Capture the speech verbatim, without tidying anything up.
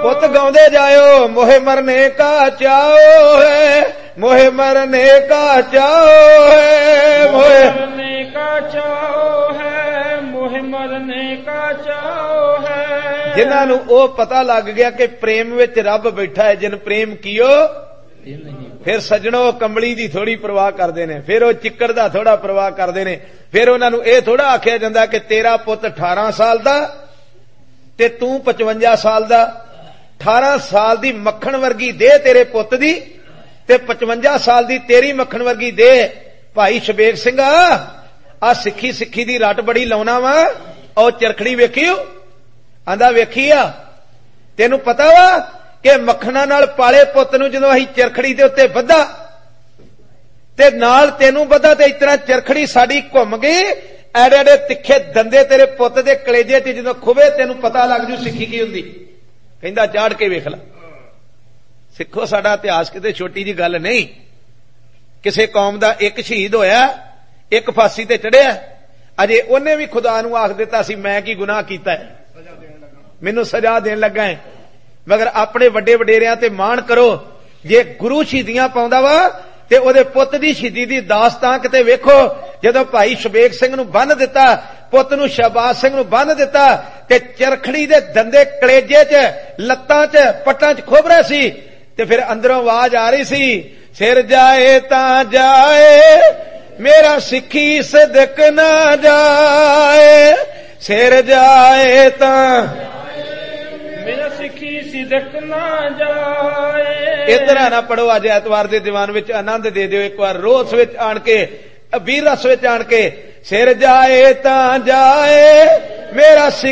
पुत गाउंदे जाओ, मोहे मरने का चाओ है, मोहे मरने का चाओ है, मोहे मरने का चाओ है, मोहे मरने का चाओ है। जिन्हां नूं ओ पता लग गया कि प्रेम विच रब बैठा है, जिन प्रेम कियो फिर सजणो कंबली दी थोड़ी परवाह करदे ने, फिर ओ चिक्कड़ दा थोड़ा परवाह करदे ने, फिर उन्हां नूं इह थोड़ा आखिया जांदा कि तेरा पुत अठारह साल दा ते तू पचवंजा साल दा। अठारह साल दी मक्खण वर्गी दे तेरे पुत दी ते पचवंजा साल दी तेरी मक्खण वर्गी दे। भाई शबेग सिंह आ सिक्खी सिक्खी दी रट बड़ी लाउना वा, और चरखड़ी वेखियो, आंदा वेखी आ, तेनू पता वा कि मक्खणा नाल पाले पुत नूं जदों असीं चरखड़ी दे उत्ते बद्धा ते नाल तेनू बद्धा ते इतना चरखड़ी साडी घुम गई, एडे एडे तिखे दंदे तेरे पुत दे कलेजे च जदों खुवे तेनू पता लग जू सिक्खी की हुंदी। कहंदा चाड़ के वेख ला। सिखो साडा इतिहास किते छोटी जी गल नहीं। किसे कौम दा एक शहीद होया, एक फांसी ते चढ़िया, अजे उन्हें भी खुदा नूं आख दिता सी मैं की गुनाह कीता है, मैनू सजा देन लगा है। मगर अपने वड्डे वडेरियां ते मान करो, जे गुरु शहीदियां पाउंदा वा ते ओदे पुत दी शहीदी दी दास्तां किते वेखो। जदों भाई शबेग सिंह नूं बन्ह दिता, पुत नूं शहबाज सिंह नूं बन्ह दिता ते चरखड़ी दे दंदे कलेजे च लत्तां च पट्टां च खुभ रहे सी, ते फिर अंदरों आवाज आ रही सी, सिर जाए तां जाए मेरा सिक्खी सदक ना जाए, सिर जाए तां मेरा सिक्खी सिदक ना जाए। इधर ना पढ़ो, अज एतवार दे दीवान विच आनंद दे दिओ एक बार, रोस विच आण के, वीर रस विच आण के, सिर जाए तां जाए मेरा